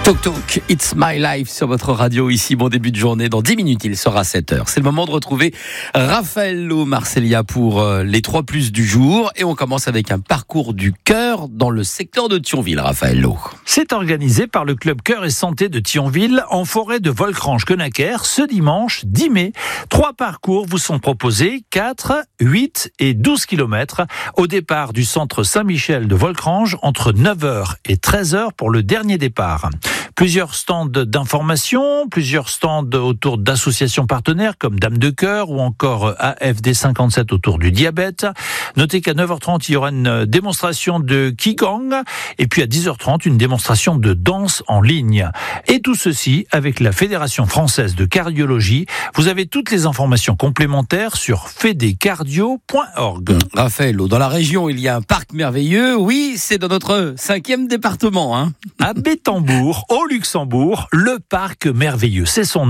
Talk Talk, It's My Life sur votre radio. Ici, bon début de journée. Dans 10 minutes, il sera 7h. C'est le moment de retrouver Raffaello Marceglia pour les 3+ du jour. Et on commence avec un parcours du cœur dans le secteur de Thionville, Raffaello. C'est organisé par le club Cœur et Santé de Thionville en forêt de Volcrange-Quennaquère ce dimanche 10 mai. 3 parcours vous sont proposés, 4, 8 et 12 km au départ du centre Saint-Michel de Volcrange entre 9h et 13h pour le dernier départ. Plusieurs stands d'information, plusieurs stands autour d'associations partenaires comme Dames de Cœur ou encore AFD 57 autour du diabète. Notez qu'à 9h30, il y aura une démonstration de Qigong et puis à 10h30, une démonstration de danse en ligne. Et tout ceci avec la Fédération française de cardiologie. Vous avez toutes les informations complémentaires sur fedecardio.org. Raffaello, dans la région, il y a un parc merveilleux. Oui, c'est dans notre 5e département. À Bétambourg, au Luxembourg, le parc merveilleux. C'est son nom.